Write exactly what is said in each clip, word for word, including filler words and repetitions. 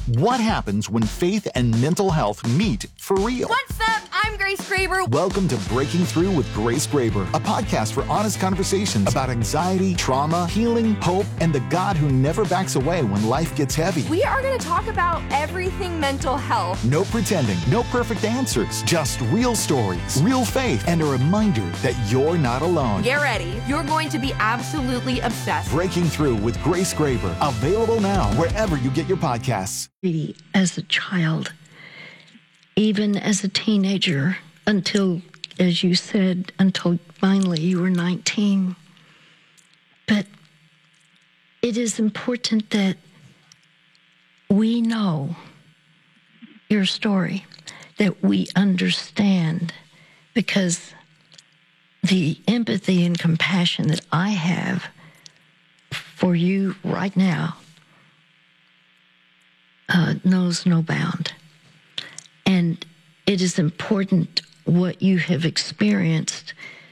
What happens when faith and mental health meet for real? What's up? I'm Grace Graber. Welcome to Breaking Through with Grace Graber, a podcast for honest conversations about anxiety, trauma, healing, hope, and the God who never backs away when life gets heavy. We are going to talk about everything mental health. No pretending, no perfect answers, just real stories, real faith, and a reminder that you're not alone. Get ready. You're going to be absolutely obsessed. Breaking Through with Grace Graber, available now wherever you get your podcasts. As a child, even as a teenager, until, as you said, until finally you were nineteen. But it is important that we know your story, that we understand, because the empathy and compassion that I have for you right now uh, knows no bound. And it is important what you have experienced.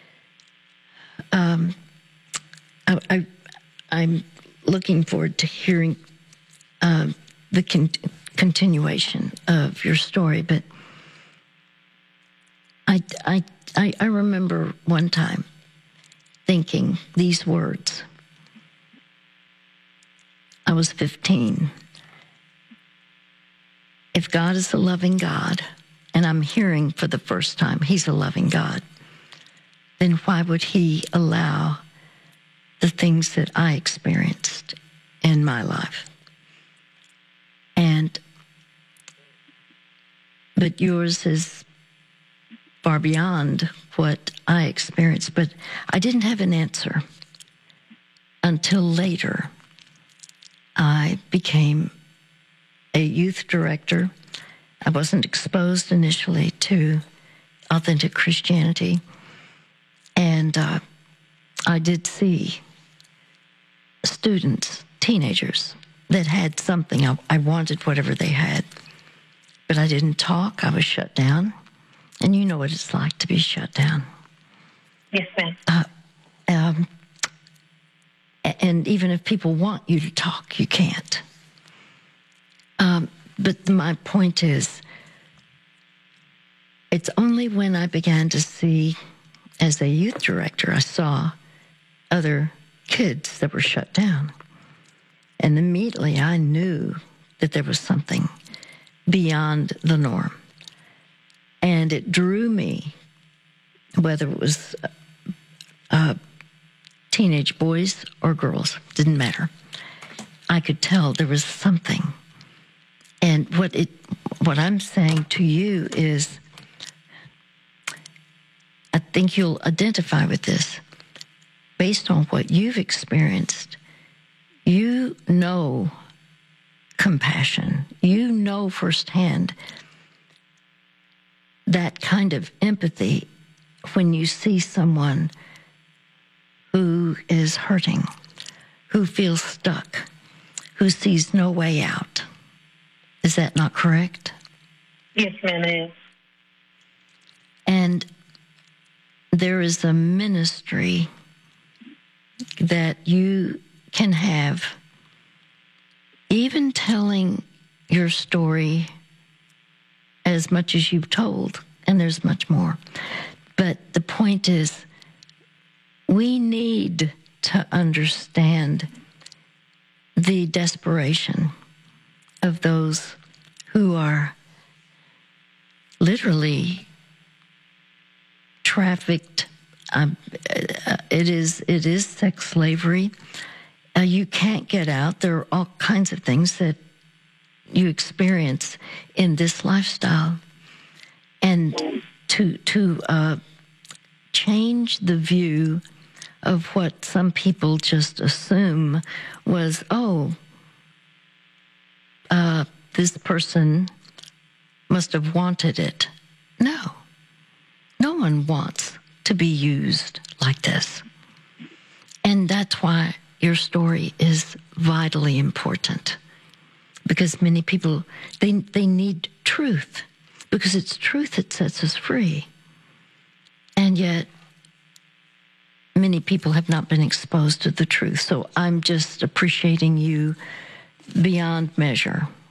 Um, I, I, I'm looking forward to hearing uh, the con- continuation of your story, but I, I, I, I remember one time thinking these words. I was fifteen. If God is a loving God, and I'm hearing for the first time He's a loving God, then why would He allow the things that I experienced in my life? And, but yours is far beyond what I experienced, but I didn't have an answer until later. I became a youth director. I wasn't exposed initially to authentic Christianity. And uh, I did see students, teenagers, that had something. I, I wanted whatever they had. But I didn't talk. I was shut down. And you know what it's like to be shut down. Yes, ma'am. Uh, um, and even if people want you to talk, you can't. Um, but my point is, it's only when I began to see, as a youth director, I saw other kids that were shut down. And immediately I knew that there was something beyond the norm. And it drew me, whether it was uh, teenage boys or girls, didn't matter. I could tell there was something. And what it, what I'm saying to you is, I think you'll identify with this. Based on what you've experienced, you know compassion. You know firsthand that kind of empathy when you see someone who is hurting, who feels stuck, who sees no way out. Is that not correct? Yes, ma'am, it is. And there is a ministry that you can have, even telling your story as much as you've told, and there's much more. But the point is, we need to understand the desperation of those who are literally trafficked. Um, uh, it is it is sex slavery. Uh, you can't get out. There are all kinds of things that you experience in this lifestyle, and to to uh, change the view of what some people just assume was, oh, uh, this person must have wanted it. No, no one wants to be used like this. And that's why your story is vitally important, because many people, they they need truth, because it's truth that sets us free. And yet, many people have not been exposed to the truth. So I'm just appreciating you beyond measure.